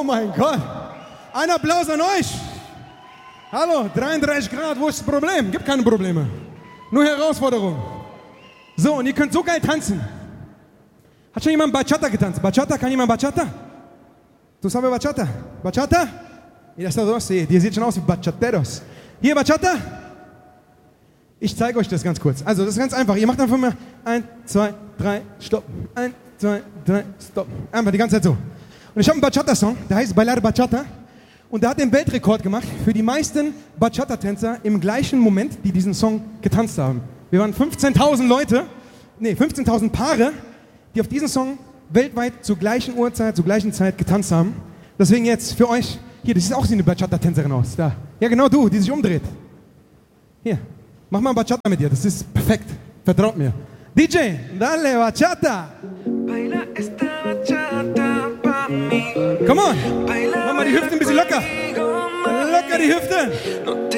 mein Gott. Ein Applaus an euch. Hallo, 33 Grad, wo ist das Problem? Gibt keine Probleme. Nur Herausforderungen. So, und ihr könnt so geil tanzen. Hat schon jemand Bachata getanzt? Bachata? Kann jemand Bachata? Du sabes Bachata? Bachata? Y das dos, sí. Die sieht schon aus wie Bachateros. Hier Bachata? Ich zeige euch das ganz kurz. Also, das ist ganz einfach. Ihr macht einfach mal 1, 2, 3, stopp. 1, 2, 3, stopp. Einfach die ganze Zeit so. Und ich habe einen Bachata-Song, der heißt Bailar Bachata. Und der hat den Weltrekord gemacht für die meisten Bachata-Tänzer im gleichen Moment, die diesen Song getanzt haben. Wir waren 15.000 Paare, die auf diesen Song weltweit zur gleichen Uhrzeit, zur gleichen Zeit getanzt haben. Deswegen jetzt für euch, hier, das sieht auch wie eine Bachata-Tänzerin aus. Da. Ja, genau du, die sich umdreht. Hier, mach mal Bachata mit dir, das ist perfekt. Vertraut mir. DJ, dale Bachata. Baila esta Bachata pa mí. Come on. Mach mal die Hüfte ein bisschen locker. Locker die Hüfte.